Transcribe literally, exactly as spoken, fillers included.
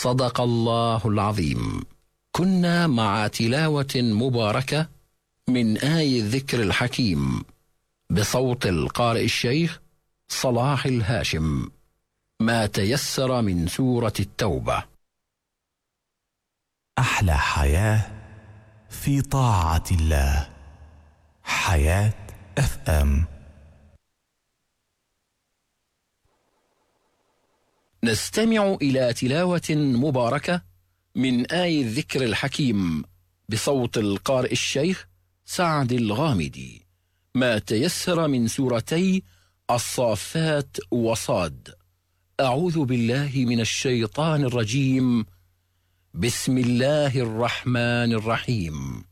صدق الله العظيم. كنا مع تلاوة مباركة من آي الذكر الحكيم بصوت القارئ الشيخ صلاح الهاشم، ما تيسر من سورة التوبة. أحلى حياة في طاعة الله. حياة اف ام. نستمع إلى تلاوة مباركة من آي الذكر الحكيم بصوت القارئ الشيخ سعد الغامدي، ما تيسر من سورتي الصافات وصاد. أعوذ بالله من الشيطان الرجيم. بسم الله الرحمن الرحيم.